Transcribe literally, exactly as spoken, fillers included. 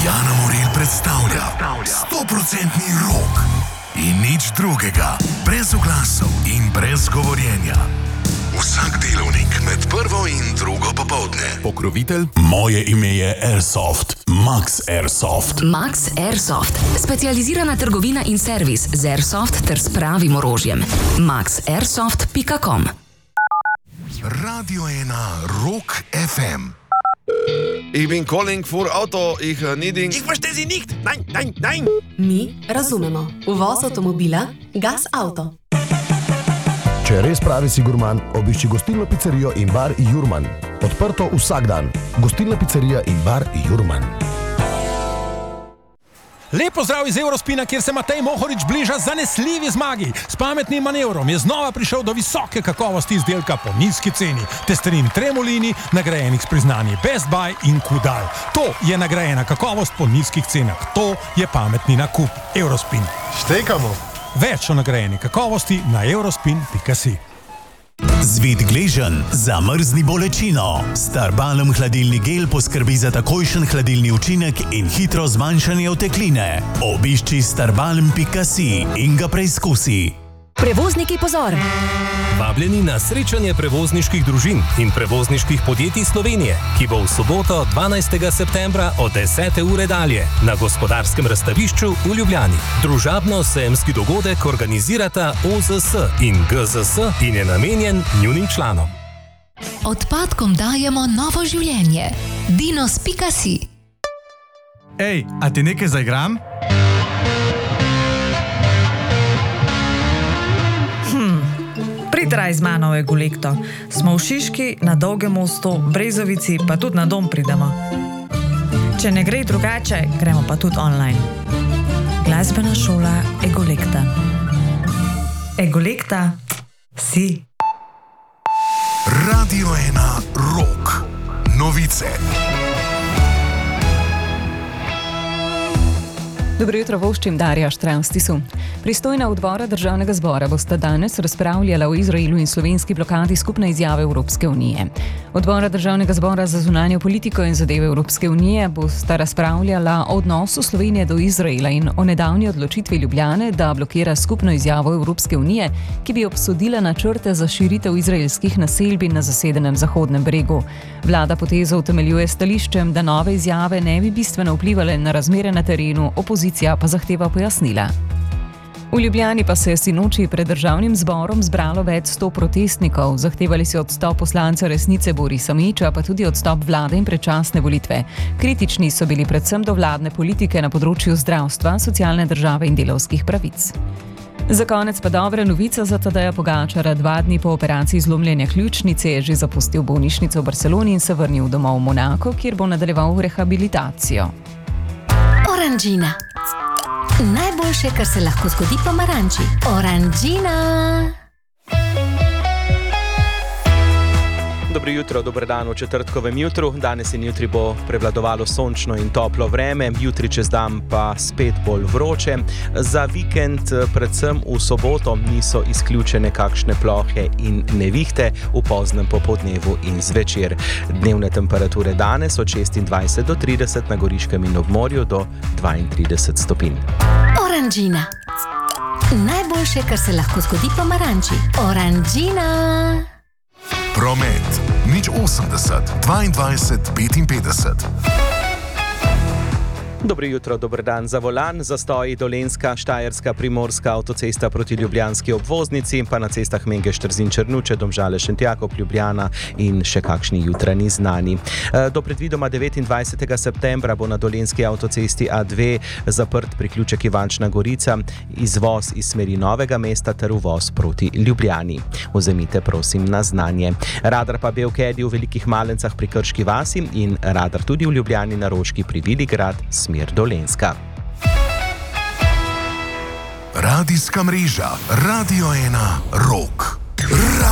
Jana Morel predstavlja stoprocentni rok in nič drugega, brez oglasov in brez govorjenja. Vsak delovnik med prvo in drugo popoldne. Pokrovitelj? Moje ime je Airsoft. Max Airsoft. Max Airsoft. Specializirana trgovina in servis z Airsoft ter s pravim orožjem. max airsoft pika com. Radio ena Rock F M. Ich bin calling for Auto, ich uh, needing... Ich verstehe Sie nicht! Nein, nein, nein! Mi razumemo. Uvoz avtomobila, Gas Auto. Če res pravi si gurman, obišči gostilno pizzerijo in bar Jurman. Odprto vsak dan. Gostilna pizzerija in bar Jurman. Lepo zdrav iz Eurospina, kjer se Matej Mohorič bliža zanesljivi zmagi. S pametnim manevrom je znova prišel do visoke kakovosti izdelka po nizki ceni. Testerin Tremolini, nagrajenih s priznanji Best Buy in Kudal. To je nagrajena kakovost po nizkih cenah. To je pametni nakup. Eurospin. Štekamo. Več o nagrajeni kakovosti na eurospin pika si. Zvit gležen, zamrzni bolečino. Starbalm hladilni gel poskrbi za takojšen hladilni učinek in hitro zmanjšanje otekline. Obišči starbalm pika si in ga preizkusi. Prevozniki pozor! Vabljeni na srečanje prevozniških družin in prevozniških podjetij Slovenije, ki bo v soboto dvanajstega septembra od desete ure dalje na Gospodarskem razstavišču v Ljubljani. Družabno-sejemski dogodek organizirata O Z S in G Z S in je namenjen njunim članom. Odpadkom dajemo novo življenje. dinos pika si. Ej, a ti nekaj zaigram? Pritraj z mano v Egolekto. Smo v Šiški, na Dolgem mostu, Brezovici, pa tudi na dom pridemo. Če ne gre drugače, gremo pa tudi online. Glasbena šola Egolekta. Egolekta si. Radio ena Rock. Novice. Dobro jutro, voščim Darja Štravstisu. Pristojna odbora državnega zbora bosta danes razpravljala o Izraelu in slovenski blokadi skupne izjave Evropske unije. Odbora državnega zbora za zunanjo politiko in zadeve Evropske unije bosta razpravljala o odnosu Slovenije do Izraela in o nedavni odločitvi Ljubljane, da blokira skupno izjavo Evropske unije, ki bi obsodila načrte za širitev izraelskih naselbin na zasedenem Zahodnem bregu. Vlada potezo utemeljuje stališčem, da nove izjave ne bi bistveno vplivale na razmere na terenu, opozicija pa zahteva pojasnila. V Ljubljani pa se je sinoči pred državnim zborom zbralo več sto protestnikov. Zahtevali so odstop poslanca Resnice Borisa Miča, pa tudi odstop vlade in predčasne volitve. Kritični so bili predvsem do vladne politike na področju zdravstva, socialne države in delavskih pravic. Za konec pa dobra novica za Tadeja Pogačara. Dva dni po operaciji zlomljenja ključnice je že zapustil bolnišnico v Barceloni in se vrnil domov v Monako, kjer bo nadaljeval rehabilitacijo. Oranžina. Najboljše, kar se lahko zgodi pomaranči. Oranžina. Dobro jutro, dober dan v četrtkovem jutru. Danes in jutri bo prevladovalo sončno in toplo vreme, jutri čez dan pa spet bolj vroče. Za vikend, predvsem v soboto, niso izključene kakšne plohe in nevihte v poznem popoldnevu in zvečer. Dnevne temperature danes od šestindvajset do trideset, na Goriškem in ob morju do dvaintrideset stopinj. Oranžina. Najboljše, kar se lahko zgodi pomaranči. Oranžina. Promet. Nič osemdeset, dvaindvajset, petinpetdeset. Dobro jutro, dober dan. Za volan, zastoji Dolenjska, Štajerska, Primorska avtocesta proti ljubljanski obvoznici, pa na cestah Mengeš, Trzin, Črnuče, Domžale, Šentjakov, Ljubljana in še kakšni jutranji znani. Do predvidoma devetindvajsetega septembra bo na Dolenjski avtocesti A dve zaprt priključek Ivančna Gorica, izvoz iz smeri Novega mesta ter uvoz proti Ljubljani. Vzemite prosim na znanje. Radar pa Belkedi v Velikih Malencah pri Krški vasi in radar tudi v Ljubljani na Roški pri Viligrad, smer Dolenjska. Radijska mreža Radio ena Rock.